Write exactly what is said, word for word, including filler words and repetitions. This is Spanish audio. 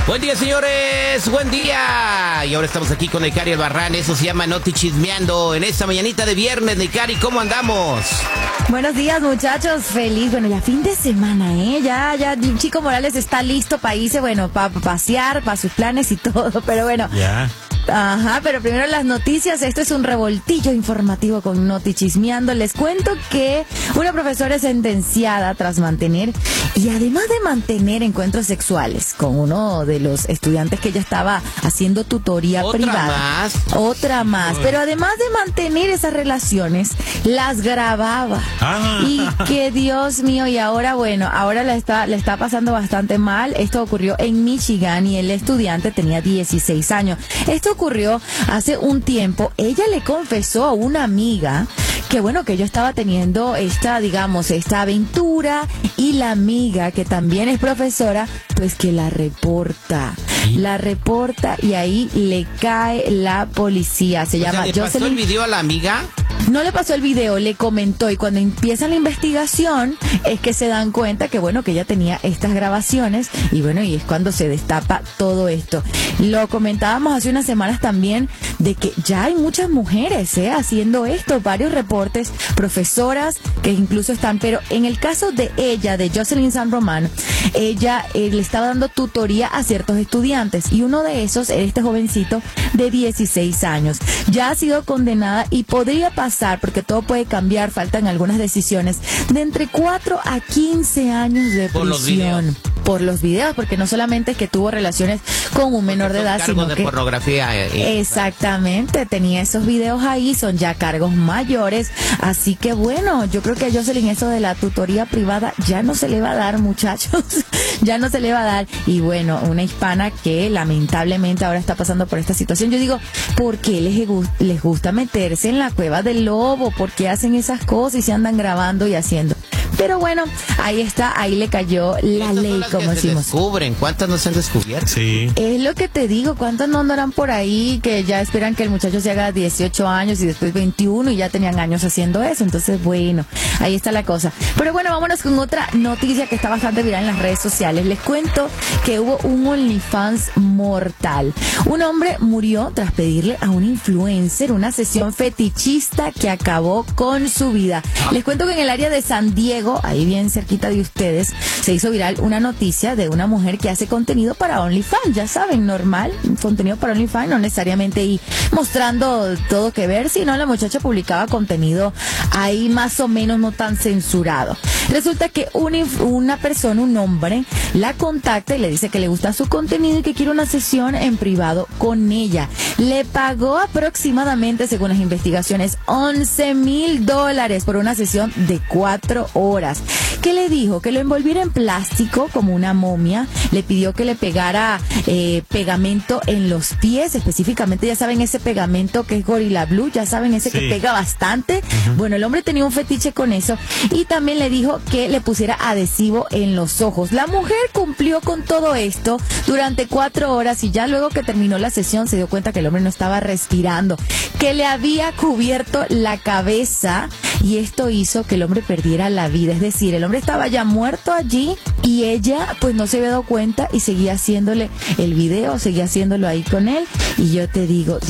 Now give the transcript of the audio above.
Buen día, señores, buen día. Y ahora estamos aquí con Necari Albarrán, eso se llama Noti Chismeando. En esta mañanita de viernes, Necari, ¿cómo andamos? Buenos días, muchachos, feliz, bueno, ya fin de semana, ¿eh? Ya, ya, Chico Morales está listo para irse, bueno, para pa pasear, para sus planes y todo, pero bueno. Ya. Ajá, pero primero las noticias. Esto es un revoltillo informativo con Noti Chismeando. Les cuento que una profesora es sentenciada tras mantener y además de mantener encuentros sexuales con uno de los estudiantes que ella estaba haciendo tutoría ¿Otra privada. más? Otra más. Uy. Pero además de mantener esas relaciones, las grababa. Ah. Y que Dios mío, y ahora bueno, ahora le está, le está pasando bastante mal. Esto ocurrió en Michigan y el estudiante tenía dieciséis años. Esto ocurrió hace un tiempo. Ella le confesó a una amiga que bueno, que yo estaba teniendo esta, digamos, esta aventura, y la amiga, que también es profesora, pues que la reporta. ¿Sí? La reporta y ahí le cae la policía. Se O llama sea, ¿le pasó Jocelyn. el video a la amiga? No le pasó el video, le comentó, y cuando empieza la investigación es que se dan cuenta que bueno, que ella tenía estas grabaciones, y bueno, y es cuando se destapa todo esto. Lo comentábamos hace unas semanas también de que ya hay muchas mujeres ¿eh? haciendo esto, varios reportes, profesoras que incluso están, pero en el caso de ella, de Jocelyn San Román, ella eh, le estaba dando tutoría a ciertos estudiantes, y uno de esos era este jovencito de dieciséis años. Ya ha sido condenada y podría pasar, porque todo puede cambiar, faltan algunas decisiones, de entre cuatro a quince años de por prisión. Los por los videos, porque no solamente es que tuvo relaciones con un menor de edad, sino de que pornografía. Eh, exactamente, tenía esos videos ahí, son ya cargos mayores, así que bueno, yo creo que a Jocelyn eso de la tutoría privada ya no se le va a dar, muchachos, ya no se le va a dar. Y bueno, una hispana que lamentablemente ahora está pasando por esta situación. Yo digo, ¿por qué les, les gusta meterse en la cueva del lobo? ¿Por qué hacen esas cosas y se andan grabando y haciendo? Pero bueno, ahí está, ahí le cayó la ley, como decimos. Se descubren, ¿cuántas no se han descubierto? Sí. Es lo que te digo, ¿cuántas no andarán por ahí que ya esperan que el muchacho se haga dieciocho años y después veintiuno y ya tenían años haciendo eso? Entonces, bueno, ahí está la cosa. Pero bueno, vámonos con otra noticia que está bastante viral en las redes sociales. Les cuento que hubo un OnlyFans mortal. Un hombre murió tras pedirle a un influencer una sesión fetichista que acabó con su vida. Les cuento que en el área de San Diego, ahí bien cerquita de ustedes, se hizo viral una noticia de una mujer que hace contenido para OnlyFans, ya saben, normal, contenido para OnlyFans, no necesariamente y mostrando todo que ver, sino la muchacha publicaba contenido ahí más o menos no tan censurado. Resulta que una, una persona, un hombre, la contacta y le dice que le gusta su contenido y que quiere una sesión en privado con ella. Le pagó aproximadamente, según las investigaciones, once mil dólares por una sesión de cuatro horas. ¿Qué le dijo? Que lo envolviera en plástico como una momia. Le pidió que le pegara eh, pegamento en los pies, específicamente, ya saben, ese pegamento que es Gorilla Glue, ya saben, ese sí. que pega bastante. Uh-huh. Bueno, el hombre tenía un fetiche con eso, y también le dijo que le pusiera adhesivo en los ojos. La mujer cumplió con todo esto durante cuatro horas, y ya luego que terminó la sesión se dio cuenta que el hombre no estaba respirando, que le había cubierto la cabeza, y esto hizo que el hombre perdiera la vida. Es decir, el hombre estaba ya muerto allí y ella pues no se había dado cuenta y seguía haciéndole el video, seguía haciéndolo ahí con él. Y yo te digo,